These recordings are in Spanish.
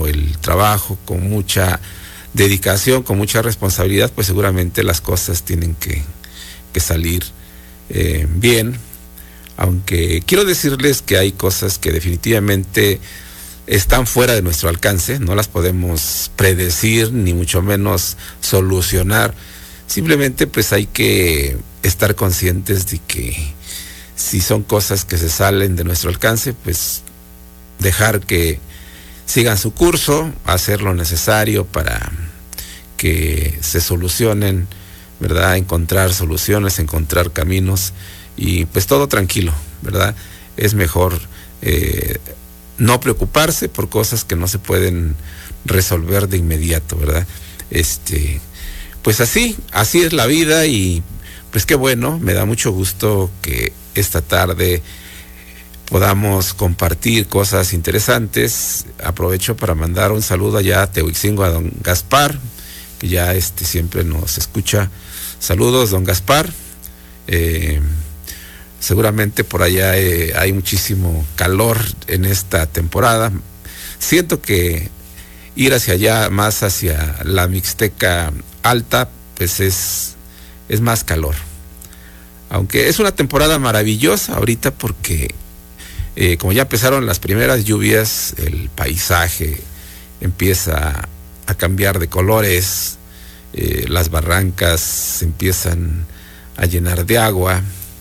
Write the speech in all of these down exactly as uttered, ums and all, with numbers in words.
mucho el trabajo, con mucha dedicación, con mucha responsabilidad, pues seguramente las cosas tienen que, que salir eh, bien. Aunque quiero decirles que hay cosas que definitivamente están fuera de nuestro alcance, no las podemos predecir, ni mucho menos solucionar. Simplemente pues hay que estar conscientes de que si son cosas que se salen de nuestro alcance, pues dejar que sigan su curso, hacer lo necesario para que se solucionen, ¿verdad? Encontrar soluciones, encontrar caminos y pues todo tranquilo, ¿verdad? Es mejor eh, no preocuparse por cosas que no se pueden resolver de inmediato, ¿verdad? Este, pues así, así es la vida y pues qué bueno, me da mucho gusto que esta tarde podamos compartir cosas interesantes. Aprovecho para mandar un saludo allá a Tehuixingo, a don Gaspar, que ya este siempre nos escucha. Saludos, don Gaspar. Eh, seguramente por allá eh, hay muchísimo calor en esta temporada. Siento que ir hacia allá, más hacia la Mixteca Alta, pues es, es más calor. Aunque es una temporada maravillosa ahorita porque Eh, como ya empezaron las primeras lluvias, el paisaje empieza a cambiar de colores, eh, las barrancas se empiezan a llenar de agua.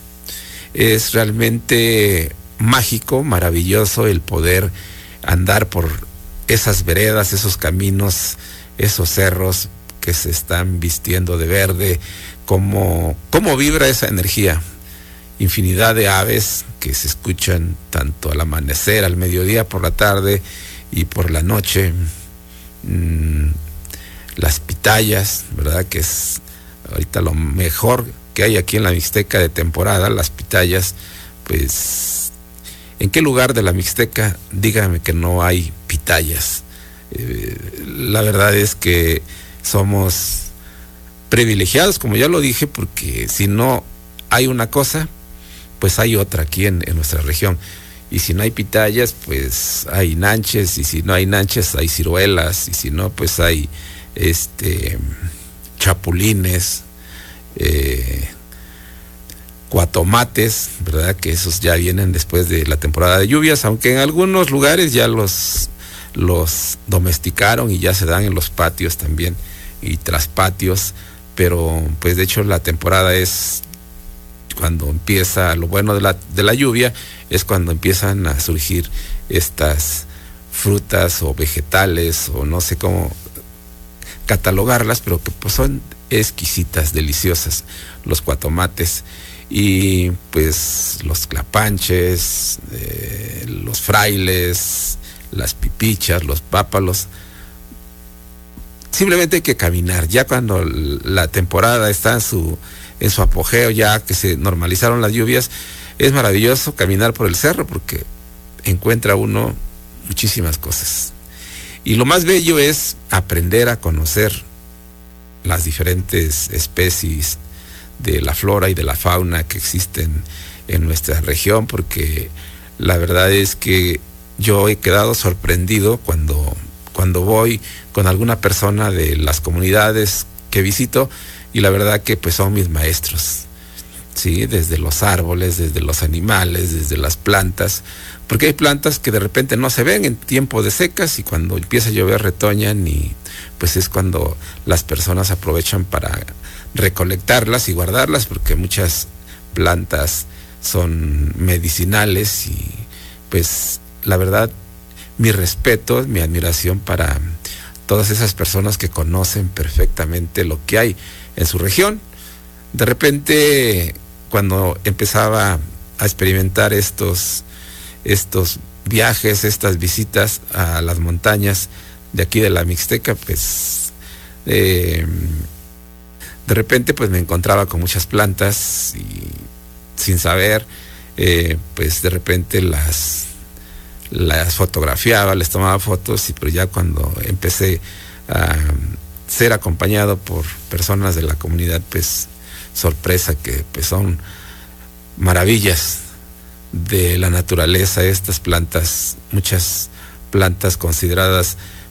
Es realmente mágico, maravilloso el poder andar por esas veredas, esos caminos, esos cerros que se están vistiendo de verde, cómo, cómo vibra esa energía. Infinidad de aves que se escuchan tanto al amanecer, al mediodía, por la tarde y por la noche. Mm, las pitayas, ¿verdad? Que es ahorita lo mejor que hay aquí en la Mixteca de temporada, las pitayas. Pues, ¿en qué lugar de la Mixteca dígame que no hay pitayas? Eh, la verdad es que somos privilegiados, como ya lo dije, porque si no hay una cosa, pues hay otra aquí en, en nuestra región. Y si no hay pitayas, pues hay nanches, y si no hay nanches, hay ciruelas, y si no, pues hay este chapulines, eh, cuatomates, ¿verdad? Que esos ya vienen después de la temporada de lluvias, aunque en algunos lugares ya los, los domesticaron y ya se dan en los patios también, y traspatios, pero pues de hecho la temporada es cuando empieza lo bueno de la, de la lluvia, es cuando empiezan a surgir estas frutas o vegetales, o no sé cómo catalogarlas, pero que pues son exquisitas, deliciosas, los cuatomates, y pues los clapanches, eh, los frailes, las pipichas, los pápalos. Simplemente hay que caminar, ya cuando la temporada está en su en su apogeo, ya que se normalizaron las lluvias, es maravilloso caminar por el cerro porque encuentra uno muchísimas cosas. Y lo más bello es aprender a conocer las diferentes especies de la flora y de la fauna que existen en nuestra región, porque la verdad es que yo he quedado sorprendido cuando, cuando voy con alguna persona de las comunidades que visito, y la verdad que pues son mis maestros, ¿sí? Desde los árboles, desde los animales, desde las plantas, porque hay plantas que de repente no se ven en tiempo de secas y cuando empieza a llover retoñan, y pues es cuando las personas aprovechan para recolectarlas y guardarlas, porque muchas plantas son medicinales. Y pues la verdad, mi respeto, mi admiración para todas esas personas que conocen perfectamente lo que hay en su región. De repente, cuando empezaba a experimentar estos, estos viajes, estas visitas a las montañas de aquí de la Mixteca, pues eh, de repente pues me encontraba con muchas plantas y sin saber, eh, pues de repente las, las fotografiaba, les tomaba fotos, y pero ya cuando empecé a ser acompañado por personas de la comunidad, pues sorpresa que pues son maravillas de la naturaleza, estas plantas, muchas plantas consideradas